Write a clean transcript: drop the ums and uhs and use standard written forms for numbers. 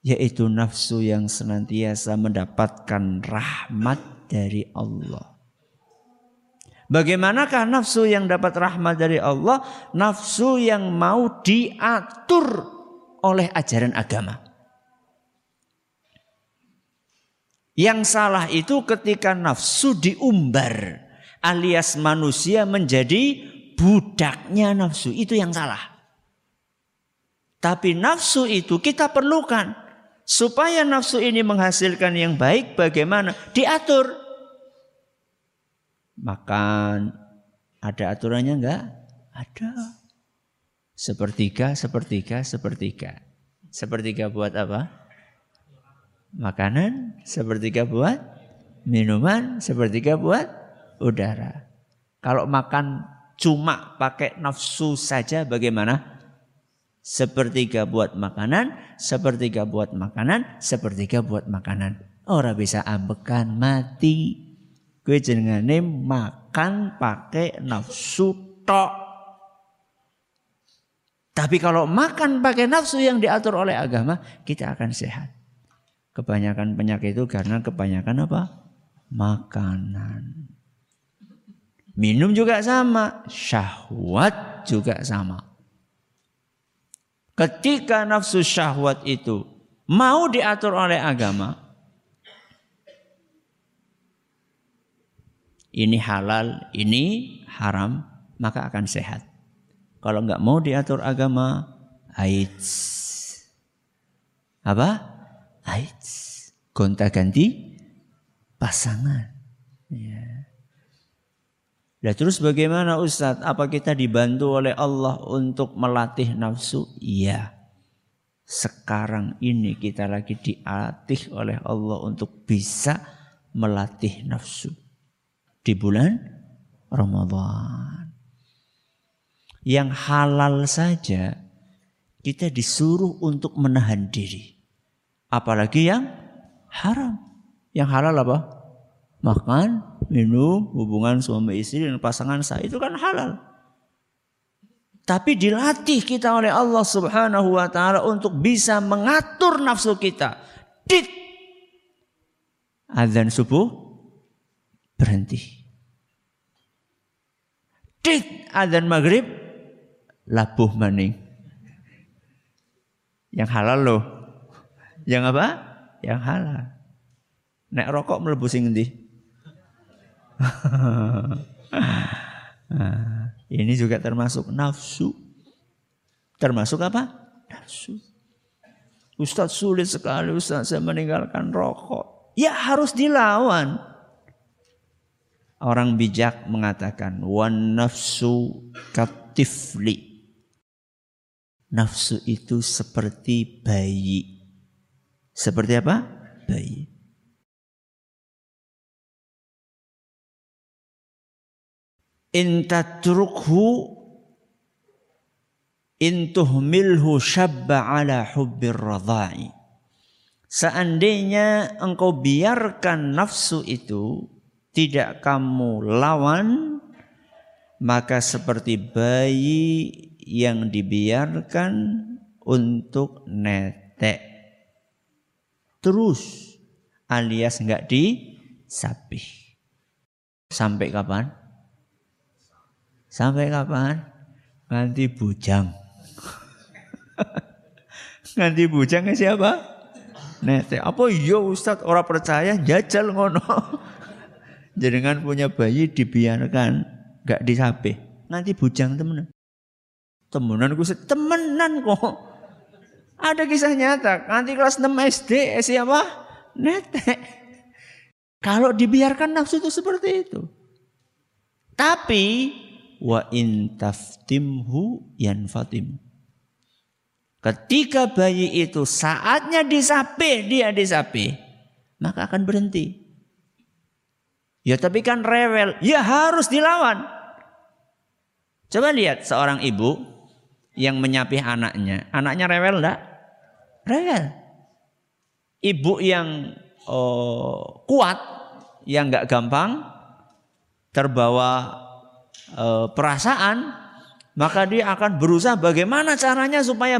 yaitu nafsu yang senantiasa mendapatkan rahmat dari Allah. Bagaimanakah nafsu yang dapat rahmat dari Allah? Nafsu yang mau diatur oleh ajaran agama. Yang salah itu ketika nafsu diumbar, alias manusia menjadi budaknya nafsu. Itu yang salah. Tapi nafsu itu kita perlukan. Supaya nafsu ini menghasilkan yang baik, bagaimana? Diatur. Makan, ada aturannya enggak? Ada. Sepertiga. Sepertiga buat apa? Makanan. Sepertiga buat minuman. Sepertiga buat udara. Kalau makan cuma pakai nafsu saja bagaimana? Sepertiga buat makanan. Sepertiga buat makanan. Sepertiga buat makanan. Ora bisa ambekan mati. Gue jenengane makan pakai nafsu tok. Tapi kalau makan pakai nafsu yang diatur oleh agama, kita akan sehat. Kebanyakan penyakit itu karena kebanyakan apa? Makanan. Minum juga sama, syahwat juga sama. Ketika nafsu syahwat itu mau diatur oleh agama, ini halal, ini haram, maka akan sehat. Kalau enggak mau diatur agama, AIDS. Apa? AIDS. Gonta-ganti pasangan. Ya. Nah, terus bagaimana Ustadz? Apa kita dibantu oleh Allah untuk melatih nafsu? Iya. Sekarang ini kita lagi dilatih oleh Allah untuk bisa melatih nafsu. Di bulan Ramadan. Yang halal saja kita disuruh untuk menahan diri. Apalagi yang haram. Yang halal apa? Makan, minum, hubungan suami istri dan pasangan sah. Itu kan halal. Tapi dilatih kita oleh Allah Subhanahu wa ta'ala untuk bisa mengatur nafsu kita. Azan subuh berhenti. Azan maghrib labuh maning. Yang halal loh. Yang apa? Yang halal. Nek rokok mlebu sing endi? Ini juga termasuk nafsu. Termasuk apa? Nafsu. Ustaz sulit sekali Ustaz saya meninggalkan rokok. Ya harus dilawan. Orang bijak mengatakan wan nafsu katifli. Nafsu itu seperti bayi. Seperti apa? Bayi. In tatrukhu in tuhmilhu syabba ala hubbir radha'i. Seandainya engkau biarkan nafsu itu, tidak kamu lawan, maka seperti bayi yang dibiarkan untuk netek. Terus alias enggak disapih. Sampai kapan? Sampai kapan? Nganti bujang. Nganti bujang siapa? Netek. Apa iya Ustaz ora percaya jajal ngono. Jenengan punya bayi dibiarkan enggak disapih. Nanti bujang temenan. Temenan kok. Ada kisah nyata. Nanti kelas 6 SD siapa? Netek. Kalau dibiarkan nafsu itu seperti itu. Tapi wa in taftimhu yanfatim. Ketika bayi itu saatnya disapih, dia disapih, maka akan berhenti. Ya tapi kan rewel, ya harus dilawan. Coba lihat seorang ibu yang menyapih anaknya. Anaknya rewel enggak? Rewel. Ibu yang kuat, yang enggak gampang terbawa perasaan, maka dia akan berusaha bagaimana caranya supaya